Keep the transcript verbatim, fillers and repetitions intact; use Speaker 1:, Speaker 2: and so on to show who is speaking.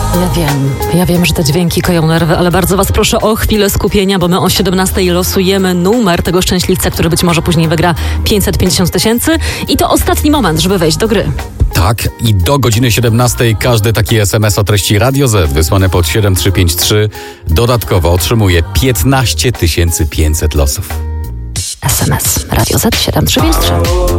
Speaker 1: Ja wiem, ja wiem, że te dźwięki koją nerwy, ale bardzo was proszę o chwilę skupienia, bo my o siedemnastej losujemy numer tego szczęśliwca, który być może później wygra pięćset pięćdziesiąt tysięcy i to ostatni moment, żeby wejść do gry.
Speaker 2: Tak, i do godziny siedemnastej każdy taki es em es o treści Radio Z wysłany pod siedem trzy pięć trzy dodatkowo otrzymuje piętnaście tysięcy pięćset losów.
Speaker 1: es em es Radio Z siedem trzy pięć trzy.